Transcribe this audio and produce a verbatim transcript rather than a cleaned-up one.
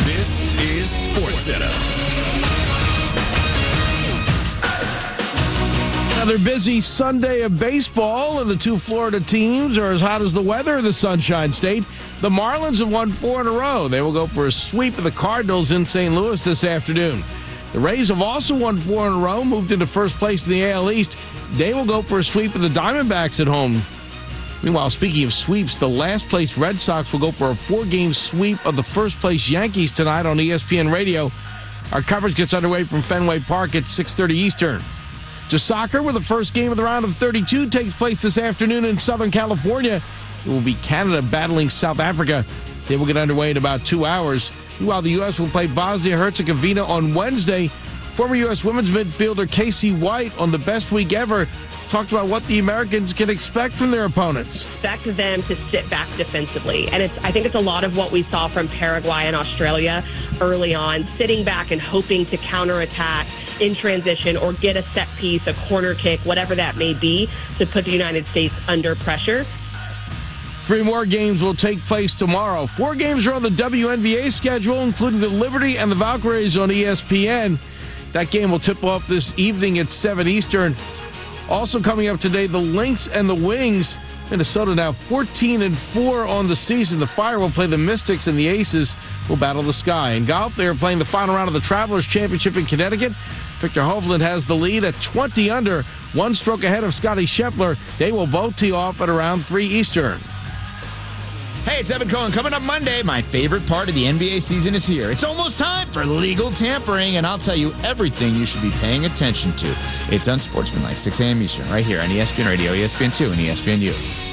This is SportsCenter. Another busy Sunday of baseball, and the two Florida teams are as hot as the weather in the Sunshine State. The Marlins have won four in a row. They will go for a sweep of the Cardinals in Saint Louis this afternoon. The Rays have also won four in a row, moved into first place in the A L East. They will go for a sweep of the Diamondbacks at home. Meanwhile, speaking of sweeps, the last place Red Sox will go for a four-game sweep of the first place Yankees tonight on E S P N Radio. Our coverage gets underway from Fenway Park at six thirty Eastern. To soccer, where the first game of the round of thirty-two takes place this afternoon in Southern California. It will be Canada battling South Africa. They will get underway in about two hours. Meanwhile, the U S will play Bosnia-Herzegovina on Wednesday. Former U S women's midfielder Casey White on the Best Week Ever talked about what the Americans can expect from their opponents. Expect them to sit back defensively. And it's I think it's a lot of what we saw from Paraguay and Australia early on, sitting back and hoping to counterattack in transition or get a set piece, a corner kick, whatever that may be, to put the United States under pressure. Three more games will take place tomorrow. Four games are on the W N B A schedule, including the Liberty and the Valkyries on E S P N. That game will tip off this evening at seven Eastern. Also coming up today, the Lynx and the Wings. Minnesota now fourteen and four on the season. The Fire will play the Mystics, and the Aces will battle the Sky. In golf, they are playing the final round of the Travelers Championship in Connecticut. Victor Hovland has the lead at twenty under, one stroke ahead of Scotty Scheffler. They will both tee off at around three Eastern. Hey, it's Evan Cohen. Coming up Monday, my favorite part of the N B A season is here. It's almost time for legal tampering, and I'll tell you everything you should be paying attention to. It's Unsportsmanlike, six a.m. Eastern, right here on E S P N Radio, E S P N two, and E S P N U.